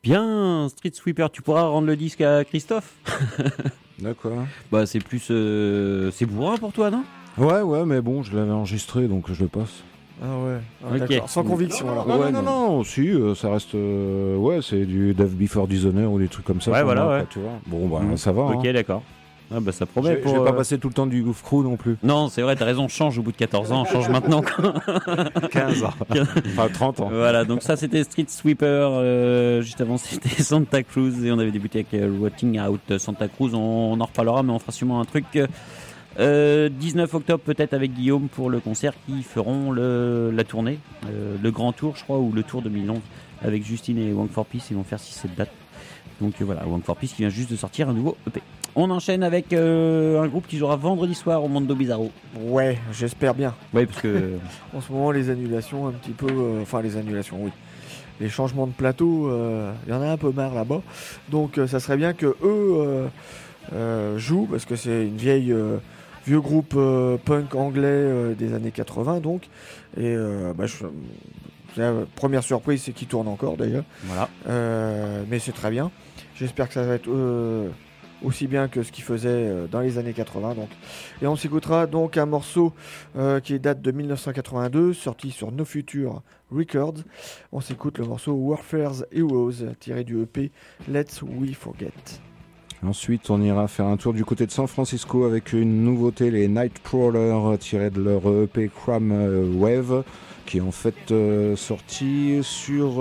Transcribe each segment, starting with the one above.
Bien, Street Sweeper, tu pourras rendre le disque à Christophe. D'accord. Bah c'est plus... c'est bourrin pour toi, non? Ouais, mais bon, je l'avais enregistré, donc je le passe. Ah ouais, Ok. d'accord. Sans conviction alors. Non, si, ça reste... ouais, c'est du Death Before Dishonored ou des trucs comme ça. Ouais, pour voilà, moi, ouais. quoi, tu vois. Bon, bah, ça va. Ok, hein. d'accord. Ah bah ça promet Je vais pas passer tout le temps du Goof Crew non plus. Non, c'est vrai, t'as raison, change au bout de 14 ans, change maintenant. Quoi. 15 ans. Enfin, 30 ans. Voilà, donc ça c'était Street Sweeper, juste avant c'était Santa Cruz et on avait débuté avec Rotting Out. Santa Cruz, on en reparlera, mais on fera sûrement un truc 19 octobre peut-être avec Guillaume pour le concert qui feront la tournée, le grand tour je crois, ou le tour 2011 avec Justine et Wang for Peace, ils vont faire 6-7 dates. Donc voilà, Wang for Peace qui vient juste de sortir un nouveau EP. On enchaîne avec un groupe qui jouera vendredi soir au Mondo Bizarro. Ouais, j'espère bien. Oui, parce que... En ce moment, les annulations, un petit peu. Enfin, les annulations, oui. Les changements de plateau, il y en a un peu marre là-bas. Donc, ça serait bien que eux jouent, parce que c'est une vieux groupe punk anglais des années 80, donc. Et la première surprise, c'est qu'ils tournent encore d'ailleurs. Voilà. Mais c'est très bien. J'espère que ça va être aussi bien que ce qu'ils faisaient dans les années 80. Donc. Et on s'écoutera donc un morceau qui date de 1982, sorti sur No Future Records. On s'écoute le morceau Warfare's Heroes, tiré du EP Let's We Forget. Ensuite, on ira faire un tour du côté de San Francisco avec une nouveauté, les Nightcrawler, tirés de leur EP Cram Wave, qui est en fait sorti sur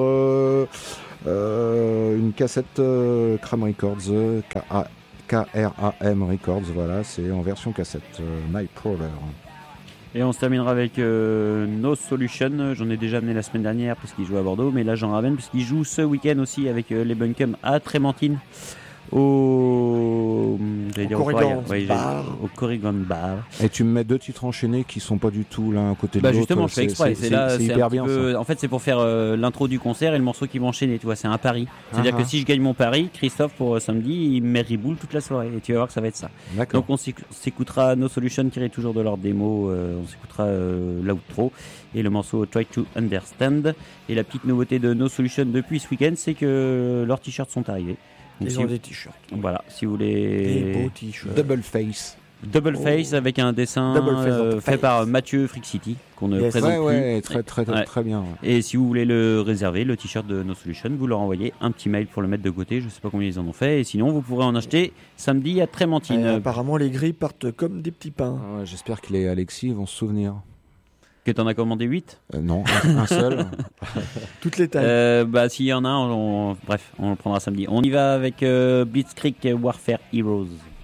une cassette Cram Records, KRAM Records, voilà, c'est en version cassette, Nightcrawler. Et on se terminera avec No Solution. J'en ai déjà amené la semaine dernière parce qu'il joue à Bordeaux, mais là j'en ramène parce qu'il joue ce week-end aussi avec les Buncombe à Trémentine au Corrigan Bar. Et tu me mets deux titres enchaînés qui sont pas du tout l'un à côté de l'autre. Justement, je fais exprès. C'est hyper bien. Ça. En fait, c'est pour faire l'intro du concert et le morceau qui va enchaîner. Tu vois, c'est un pari. C'est-à-dire que si je gagne mon pari, Christophe pour samedi, il me met Riboule toute la soirée et tu vas voir que ça va être ça. D'accord. Donc on s'écoutera No Solution tiré toujours de leur démo. On s'écoutera l'outro et le morceau Try to Understand. Et la petite nouveauté de No Solution depuis ce week-end, c'est que leurs t-shirts sont arrivés. Donc Ils ont des t-shirts. Voilà, si vous voulez. Des beaux t-shirts. Double face avec un dessin fait par Mathieu Frick-City qu'on ne présente plus. Ouais, très bien. Ouais. Et si vous voulez le réserver, le t-shirt de No Solution, vous leur envoyez un petit mail pour le mettre de côté. Je sais pas combien ils en ont fait. Et sinon, vous pourrez en acheter samedi à Trémentine. Apparemment, les grilles partent comme des petits pains. Ouais, j'espère que les Alexis vont se souvenir. Que t'en as commandé 8 Non, un seul. Toutes les tailles. S'il y en a un, bref, on le prendra samedi. On y va avec Blitzkrieg Warfare Heroes.